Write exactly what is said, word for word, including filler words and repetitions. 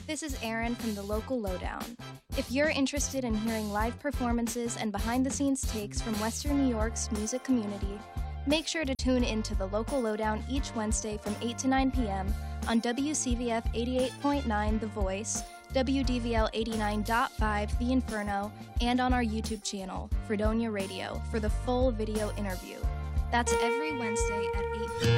This is Erin from the Local Lowdown. If you're interested in hearing live performances and behind-the-scenes takes from Western New York's music community, make sure to tune in to the Local Lowdown each Wednesday from eight to nine p.m. on W C V F eighty-eight point nine The Voice, W D V L eighty-nine point five The Inferno, and on our YouTube channel, Fredonia Radio, for the full video interview. That's every Wednesday at eight p.m.